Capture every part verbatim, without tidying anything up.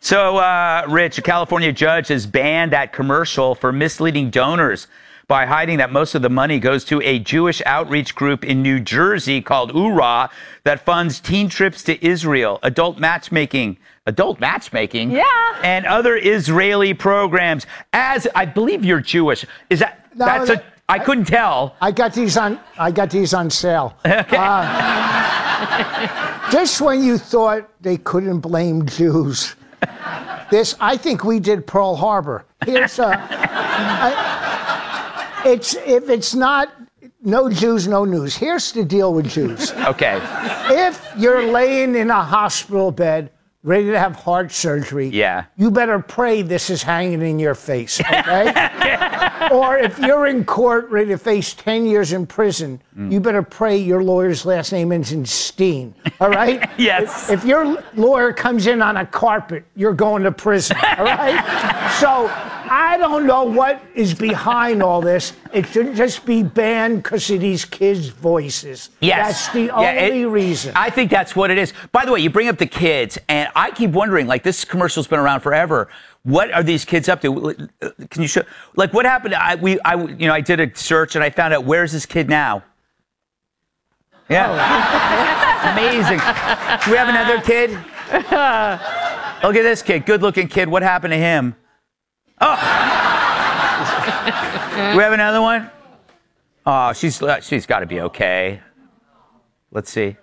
So, uh, Rich, a California judge has banned that commercial for misleading donors by hiding that most of the money goes to a Jewish outreach group in New Jersey called U R A that funds teen trips to Israel, adult matchmaking, adult matchmaking, yeah, and other Israeli programs. As I believe you're Jewish, is that No, that's that, a? I couldn't tell. I got these on. I got these on sale. Okay. Uh, just when you thought they couldn't blame Jews, this I think we did Pearl Harbor. Here's a. I, it's if it's not no Jews, no news. Here's the deal with Jews. Okay. If you're laying in a hospital bed, ready to have heart surgery, yeah, you better pray this is hanging in your face, okay? Or if you're in court ready to face ten years in prison, mm. you better pray your lawyer's last name ends in Steen, all right? Yes. If, if your lawyer comes in on a carpet, you're going to prison, all right? So I don't know what is behind all this. It should just be banned because of these kids' voices. Yes. That's the yeah, only it, reason. I think that's what it is. By the way, you bring up the kids, and I keep wondering, like, this commercial's been around forever. What are these kids up to? Can you show, like, what happened? I, we, I, you know, I did a search, and I found out, where's this kid now? Yeah. Oh. Amazing. Do we have another kid? Look at this kid, good-looking kid. What happened to him? Oh. Do we have another one? Oh, she's uh, she's got to be okay. Let's see.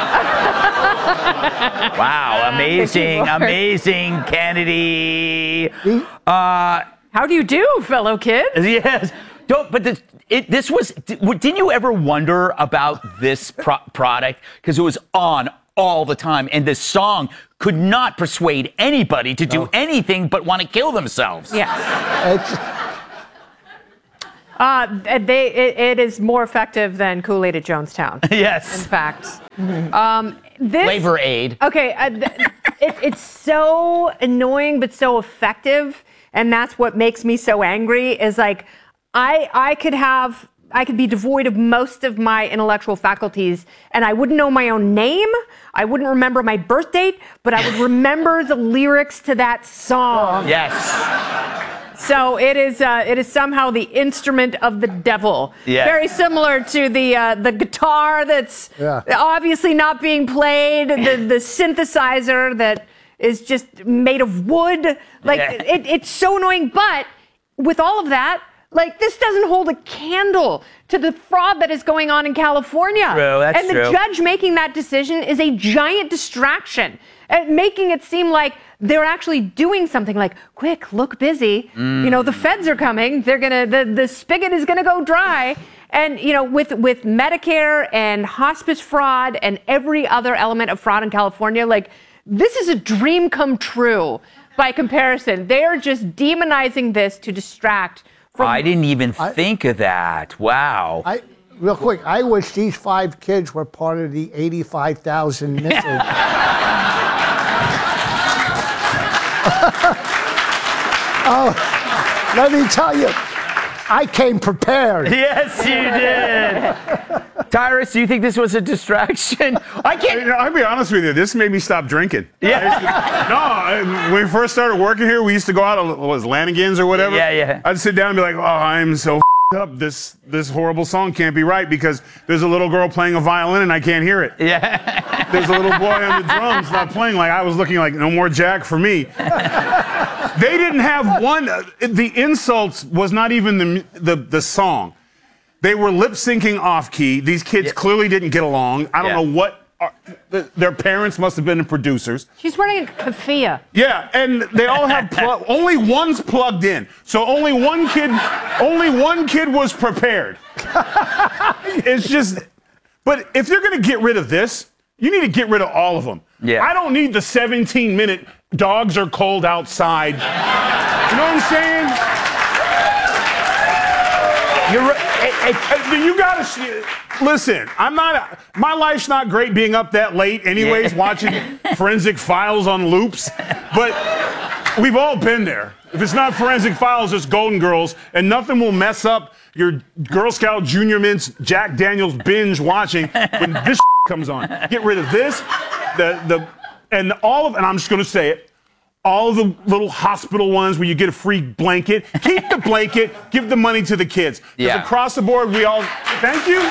Wow, amazing, amazing, Kennedy. Uh, How do you do, fellow kids? Yes. Don't. But this, it, this was. Didn't you ever wonder about this pro- product? Because it was on all the time, and this song could not persuade anybody to do no. anything but want to kill themselves. Yes. Uh, they, it, it is more effective than Kool-Aid at Jonestown. Yes. In fact. Mm-hmm. Um, this, Flavor Aid. Okay, uh, th- it, it's so annoying but so effective, and that's what makes me so angry, is like, I I could have, I could be devoid of most of my intellectual faculties, and I wouldn't know my own name, I wouldn't remember my birth date, but I would remember the lyrics to that song. Yes. So it is. Uh, it is somehow the instrument of the devil. Yeah. Very similar to the uh, the guitar that's yeah. obviously not being played. The the synthesizer that is just made of wood. Like yeah. it, it's so annoying. But with all of that, like this doesn't hold a candle to the fraud that is going on in California. True, that's and the true. judge making that decision is a giant distraction, and making it seem like they're actually doing something. Like, quick, look busy. Mm. You know, the feds are coming. They're gonna, the, the spigot is gonna go dry. And, you know, with, with Medicare and hospice fraud and every other element of fraud in California, like, this is a dream come true by comparison. They're just demonizing this to distract from... I didn't even I, think of that. Wow. I, real quick, I wish these five kids were part of the eighty-five thousand missing. Oh, let me tell you, I came prepared. Yes, you did. Tyrus, do you think this was a distraction? I can't. I'll be honest with you. This made me stop drinking. Yeah. No, I, when we first started working here, we used to go out, what was it, Lanigan's or whatever? Yeah, yeah. I'd sit down and be like, oh, I'm so f***ed up. This this horrible song can't be right because there's a little girl playing a violin and I can't hear it. Yeah. There's a little boy on the drums not playing. Like, I was looking like, no more Jack for me. They didn't have one. Uh, the insults was not even the the, the song. They were lip syncing off key. These kids yeah. clearly didn't get along. I don't yeah. know what. Are, the, their parents must have been the producers. She's wearing a keffiyeh. Yeah, and they all have pl- only one's plugged in. So only one kid, only one kid was prepared. It's just. But if you're gonna get rid of this, you need to get rid of all of them. Yeah. I don't need the seventeen minute dogs are cold outside. You know what I'm saying? You're right. You gotta listen. I'm not. My life's not great being up that late, anyways, yeah. watching Forensic Files on loops. But we've all been there. If it's not Forensic Files, it's Golden Girls, and nothing will mess up your Girl Scout Junior Mints Jack Daniels binge watching when this comes on. Get rid of this, the the, and all of. And I'm just gonna say it. all the little hospital ones where you get a free blanket. Keep the blanket, give the money to the kids. Because Yeah. across the board, we all, thank you.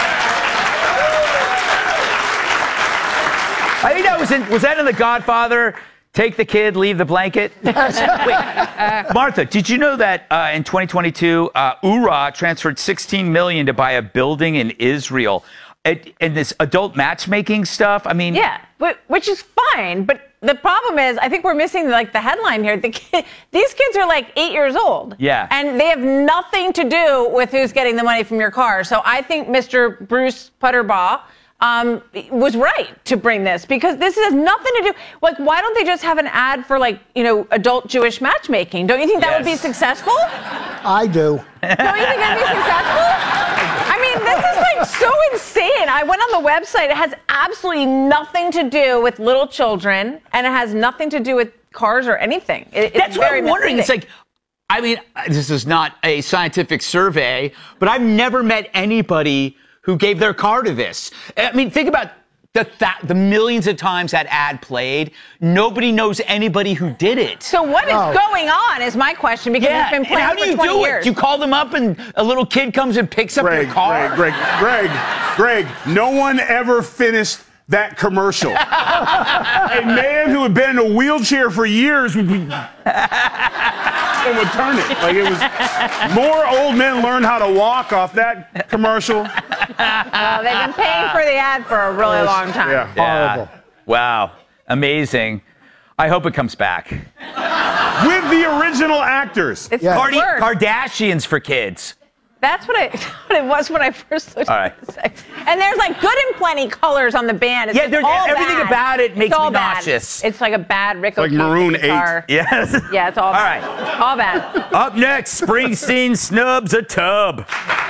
I think that was in, was that in The Godfather? Take the kid, leave the blanket. Wait, Martha, did you know that uh, in twenty twenty-two, uh, U R A transferred sixteen million dollars to buy a building in Israel? And, and this adult matchmaking stuff, I mean... Yeah, but, which is fine, but the problem is, I think we're missing like the headline here. The kid, these kids are like eight years old. Yeah. And they have nothing to do with who's getting the money from your car. So I think Mister Bruce Putterbaugh um, was right to bring this, because this has nothing to do, like, why don't they just have an ad for, like, you know, adult Jewish matchmaking? Don't you think that Yes. would be successful? I do. Don't you think that'd be successful? I mean, this is like so insane. I went on the website. It has absolutely nothing to do with little children, and it has nothing to do with cars or anything. It, it's That's what very I'm wondering. It's misleading. like, I mean, this is not a scientific survey, but I've never met anybody who gave their car to this. I mean, think about the th- the millions of times that ad played. Nobody knows anybody who did it. So what is No. going on is my question, because Yeah, it's been and playing how for do you twenty do years. it? You call them up and a little kid comes and picks up Greg, your car? Greg, Greg, Greg, Greg, no one ever finished that commercial. A man who had been in a wheelchair for years would be... and would turn it. Like, it was... More old men learned how to walk off that commercial. Uh, they've been paying for the ad for a really long time. Yeah. Yeah. Horrible. Wow. Amazing. I hope it comes back. With the original actors. It's Yeah. the Cardi- word. Kardashians for kids. That's what, I, what it was when I first looked All at it. And there's like good and plenty colors on the band. It's Yeah, just there's- all everything bad. about it It's makes all me bad. nauseous. It's like a bad Rick like O'Keefe Maroon eight. guitar. Yes. Yeah, it's all All bad. right. All bad. Up next, Springsteen snubs a tub.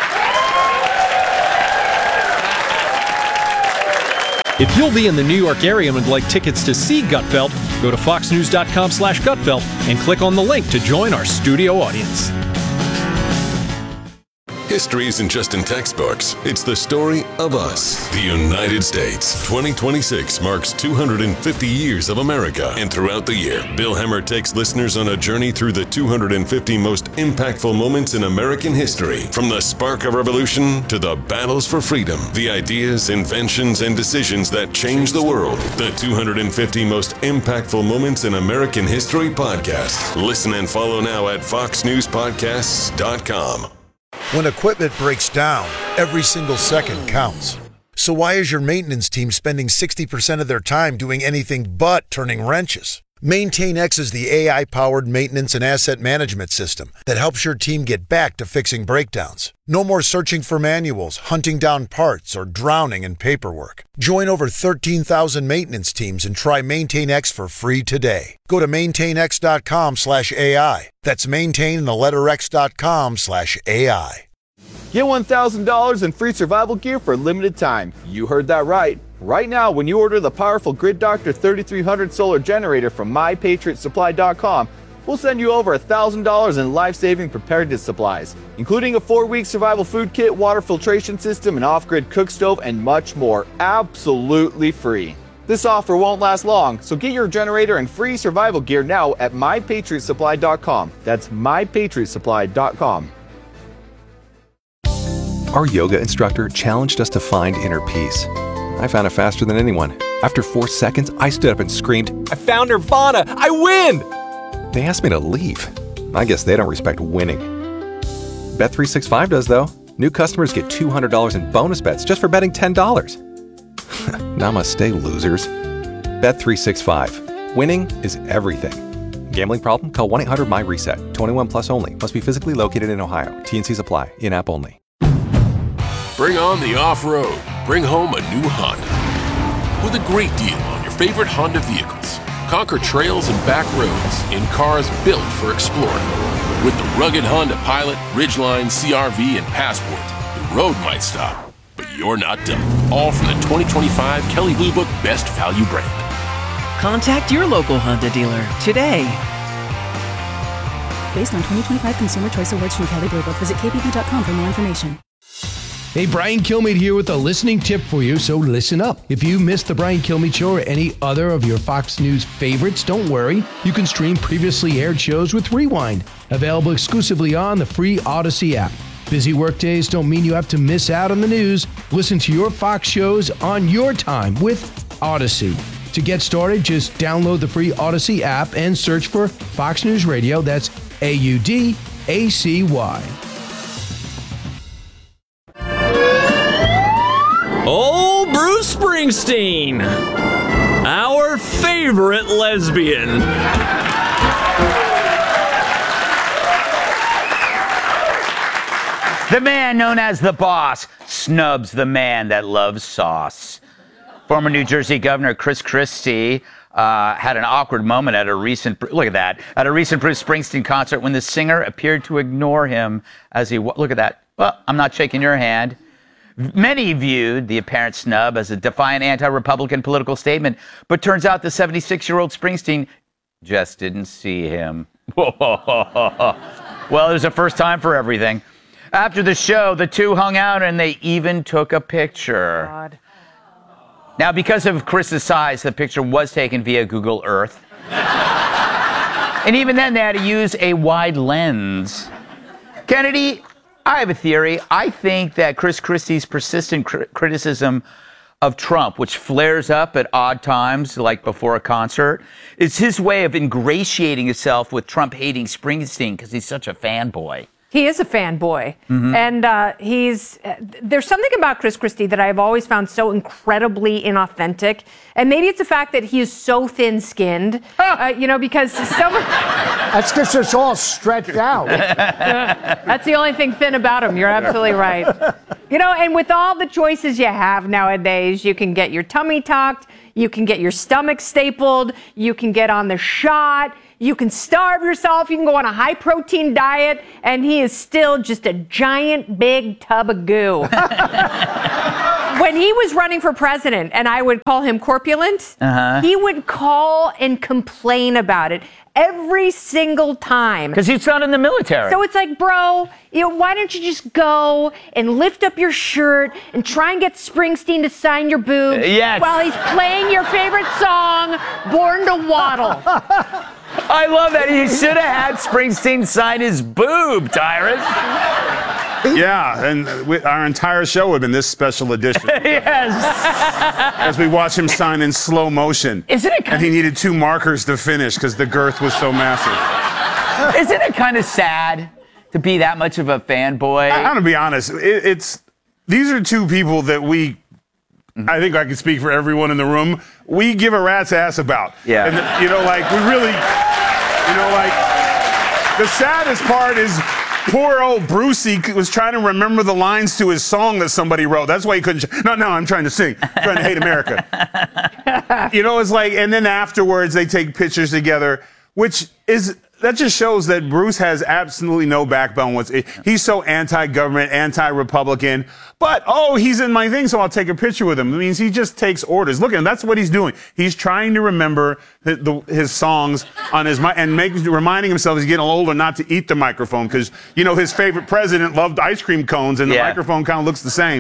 If you'll be in the New York area and would like tickets to see Gutfeld, go to foxnews.com slash Gutfeld and click on the link to join our studio audience. History isn't just in textbooks. It's the story of us, the United States. twenty twenty-six marks two hundred fifty years of America. And throughout the year, Bill Hemmer takes listeners on a journey through the two hundred fifty most impactful moments in American history. From the spark of revolution to the battles for freedom, the ideas, inventions, and decisions that changed the world. The two hundred fifty most impactful moments in American history podcast. Listen and follow now at fox news podcasts dot com. When equipment breaks down, every single second counts. So why is your maintenance team spending sixty percent of their time doing anything but turning wrenches? MaintainX is the A I-powered maintenance and asset management system that helps your team get back to fixing breakdowns. No more searching for manuals, hunting down parts, or drowning in paperwork. Join over thirteen thousand maintenance teams and try MaintainX for free today. Go to maintainx.com slash AI. That's maintain the letter x.com slash AI. Get one thousand dollars in free survival gear for a limited time. You heard that right. Right now, when you order the powerful Grid Doctor thirty-three hundred solar generator from my patriot supply dot com, we'll send you over one thousand dollars in life-saving preparedness supplies, including a four-week survival food kit, water filtration system, an off-grid cook stove, and much more, absolutely free. This offer won't last long, so get your generator and free survival gear now at my patriot supply dot com. That's my patriot supply dot com. Our yoga instructor challenged us to find inner peace. I found it faster than anyone. After four seconds, I stood up and screamed, "I found Nirvana! I win!" They asked me to leave. I guess they don't respect winning. Bet three sixty-five does, though. New customers get two hundred dollars in bonus bets just for betting ten dollars. Namaste, losers. Bet three sixty-five. Winning is everything. Gambling problem? Call one eight hundred my reset. twenty-one plus only. Must be physically located in Ohio. T and Cs apply. In-app only. Bring on the off-road. Bring home a new Honda. With a great deal on your favorite Honda vehicles. Conquer trails and back roads in cars built for exploring. With the rugged Honda Pilot, Ridgeline, C R V, and Passport, the road might stop, but you're not done. All from the twenty twenty-five Kelley Blue Book Best Value brand. Contact your local Honda dealer today. Based on twenty twenty-five Consumer Choice Awards from Kelley Blue Book, visit k b b dot com for more information. Hey, Brian Kilmeade here with a listening tip for you, so listen up. If you missed the Brian Kilmeade Show or any other of your Fox News favorites, don't worry. You can stream previously aired shows with Rewind, available exclusively on the free Odyssey app. Busy workdays don't mean you have to miss out on the news. Listen to your Fox shows on your time with Odyssey. To get started, just download the free Odyssey app and search for Fox News Radio. That's A U D A C Y. Oh, Bruce Springsteen, our favorite lesbian. The man known as the boss snubs the man that loves sauce. Former New Jersey Governor Chris Christie uh, had an awkward moment at a recent, look at that, at a recent Bruce Springsteen concert when the singer appeared to ignore him as he, look at that. Well, I'm not shaking your hand. Many viewed the apparent snub as a defiant anti-Republican political statement, but turns out the seventy-six-year-old Springsteen just didn't see him. Well, there's a first time for everything. After the show, the two hung out and they even took a picture. God. Now, because of Chris's size, the picture was taken via Google Earth. And even then, they had to use a wide lens. Kennedy, I have a theory. I think that Chris Christie's persistent cr- criticism of Trump, which flares up at odd times, like before a concert, is his way of ingratiating himself with Trump-hating Springsteen because he's such a fanboy. He is a fanboy. Mm-hmm. And uh, he's, uh, there's something about Chris Christie that I've always found so incredibly inauthentic. And maybe it's the fact that he is so thin-skinned, uh, you know, because some... That's because it's all stretched out. That's the only thing thin about him. You're absolutely right. You know, and with all the choices you have nowadays, you can get your tummy tucked, you can get your stomach stapled, you can get on the shot, you can starve yourself, you can go on a high-protein diet, and he is still just a giant, big tub of goo. When he was running for president, and I would call him corpulent, uh-huh. he would call and complain about it every single time. Because he's not in the military. So it's like, bro, you know, why don't you just go and lift up your shirt and try and get Springsteen to sign your boobs uh, yes. while he's playing your favorite song, Born to Waddle. I love that. He should have had Springsteen sign his boob, Tyrus. Yeah, and we, our entire show would have been this special edition. Yes. As we watch him sign in slow motion. Isn't it kind and he needed two markers to finish because the girth was so massive. Isn't it kind of sad to be that much of a fanboy? I, I'm gonna be honest. It, it's these are two people that we. I think I can speak for everyone in the room. We give a rat's ass about. Yeah. And, you know, like, we really, you know, like, the saddest part is poor old Brucey was trying to remember the lines to his song that somebody wrote. That's why he couldn't. No, no, I'm trying to sing. I'm trying to hate America. You know, it's like, and then afterwards they take pictures together, which is, that just shows that Bruce has absolutely no backbone. What's he's so anti-government, anti-Republican, but, oh, he's in my thing, so I'll take a picture with him. It means he just takes orders. Look at him. That's what he's doing. He's trying to remember the, the, his songs on his mic and making, reminding himself he's getting older not to eat the microphone because, you know, his favorite president loved ice cream cones and the yeah. microphone kind of looks the same.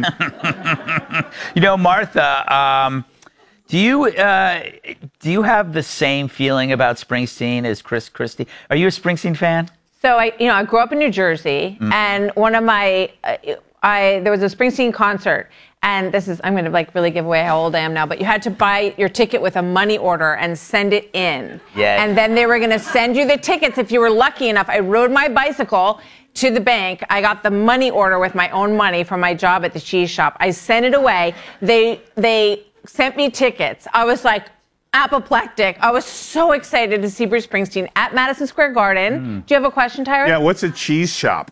You know, Martha, um, do you uh, do you have the same feeling about Springsteen as Chris Christie? Are you a Springsteen fan? So I, you know, I grew up in New Jersey, mm. and one of my, uh, I there was a Springsteen concert, and this is I'm going to like really give away how old I am now, but you had to buy your ticket with a money order and send it in, yeah. and then they were going to send you the tickets if you were lucky enough. I rode my bicycle to the bank. I got the money order with my own money from my job at the cheese shop. I sent it away. They they. sent me tickets. I was like apoplectic. I was so excited to see Bruce Springsteen at Madison Square Garden. Mm. Do you have a question, Tyra? Yeah, what's a cheese shop?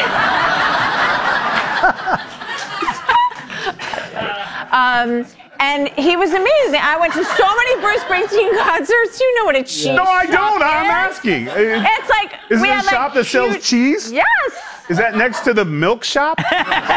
um, and he was amazing. I went to so many Bruce Springsteen concerts. You know what a cheese no, shop I don't. is? I'm asking. It's like is we it a had shop like that sells huge, cheese? Yes. Is that next to the milk shop? No,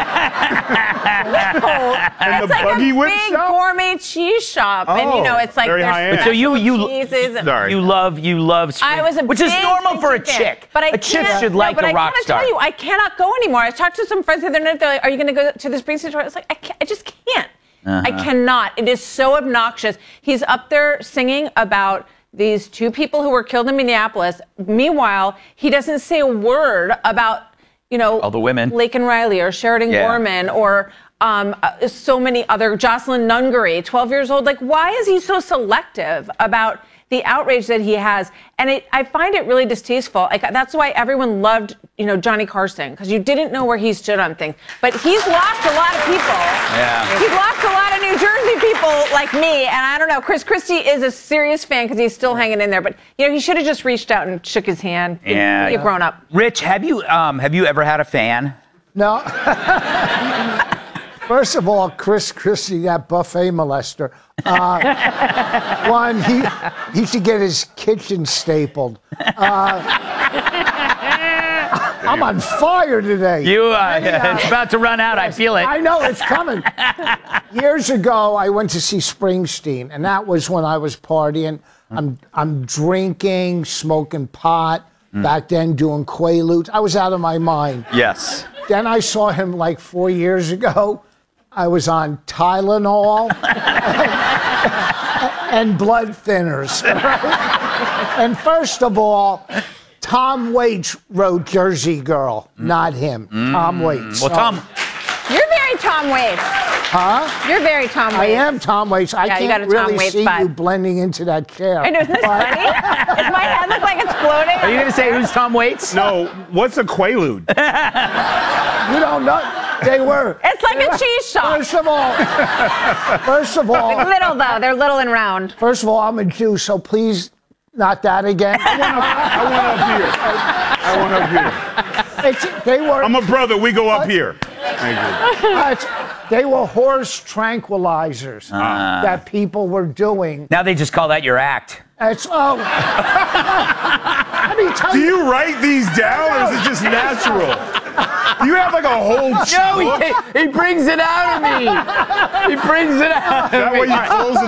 And it's the like buggy a whip big shop? gourmet cheese shop, and you Oh, know it's like very there's high-end. So you you cheeses. And, Sorry. you love you love spring, I was a which is big normal for a Springsteen fan. chick. But I a chick can't- should no, like but a I rock gotta star. tell you, I cannot go anymore. I talked to some friends the other night. They're like, "Are you going to go to the Springsteen store?" I was like, "I, can't, I just can't. Uh-huh. I cannot. It is so obnoxious." He's up there singing about these two people who were killed in Minneapolis. Meanwhile, he doesn't say a word about, you know, all the women, Laken Riley or Sheridan Yeah. Gorman or um, uh, so many other, Jocelyn Nungaray, twelve years old. Like, why is he so selective about the outrage that he has? And it, I find it really distasteful. Like, that's why everyone loved, you know, Johnny Carson, because you didn't know where he stood on things. But he's lost a lot of people. Yeah. He's lost a lot of New Jersey people like me. And I don't know, Chris Christie is a serious fan because he's still hanging in there. But, you know, he should have just reached out and shook his hand. Yeah. Be a grown up. Rich, have you um have you ever had a fan? No. First of all, Chris Christie, that buffet molester. Uh, one, he he should get his kitchen stapled. Uh, I'm on fire today. You, uh, it's about to run out. I feel it. I know it's coming. Years ago, I went to see Springsteen, and that was when I was partying. I'm I'm drinking, smoking pot. Back then, doing Quaaludes. I was out of my mind. Yes. Then I saw him like four years ago. I was on Tylenol and blood thinners. And first of all, Tom Waits wrote Jersey Girl, not him. Tom Waits. Well, Tom. You're very Tom Waits. Huh? You're very Tom Waits. I am Tom Waits. I Yeah, you can't got a Tom really Waits see vibe. you blending into that chair. I know, isn't this But- funny? Does my head look like it's floating? Are you going to say who's Tom Waits? No, what's a Quaalude? You don't know. They were. It's like a cheese shop. First of all, first of all, They're little though. They're little and round. First of all, I'm a Jew, so please, not that again. I went up here. I went up here. It's, they were. I'm a brother. We go up here. Thank you. Uh, it's- they were horse tranquilizers Ah. that people were doing. Now they just call that your act. It's oh. Let me tell Do you. you write these down, or is it just natural? You have like a whole No, book? he, he brings it out of me. He brings it out Is that of me. why you close the